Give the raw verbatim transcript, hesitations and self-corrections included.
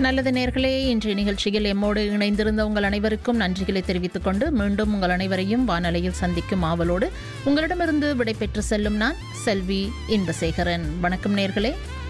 நல்லது நேர்களே, இன்றைய நிகழ்ச்சியில் எம்மோடு இணைந்திருந்த உங்கள் அனைவருக்கும் நன்றிகளை தெரிவித்துக் கொண்டு மீண்டும் உங்கள் அனைவரையும் வானொலியில் சந்திக்கும் ஆவலோடு உங்களிடமிருந்து விடைபெற்று செல்லும் நான் செல்வி இன்பசேகரன். வணக்கம் நேர்களே.